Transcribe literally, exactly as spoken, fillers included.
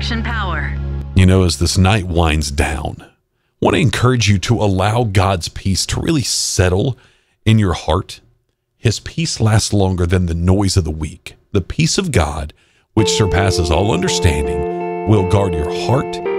Action Power. You know, as this night winds down, I want to encourage you to allow God's peace to really settle in your heart. His peace lasts longer than the noise of the week. The peace of God, which surpasses all understanding, will guard your heart